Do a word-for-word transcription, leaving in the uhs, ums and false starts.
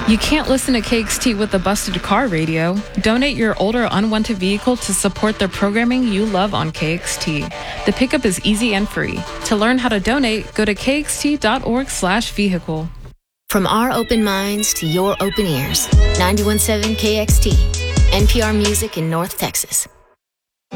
You can't listen to K X T with a busted car radio. Donate your older unwanted vehicle to support the programming you love on K X T. The pickup is easy and free. To learn how to donate, go to kxt.org slash vehicle. From our open minds to your open ears, ninety-one point seven K X T, N P R Music in North Texas.